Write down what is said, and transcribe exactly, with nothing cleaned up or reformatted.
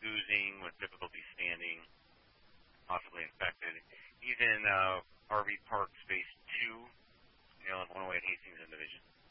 oozing with difficulty standing, possibly infected. He's in uh, R V Park Space two, you know, in one oh eight Hastings in Division.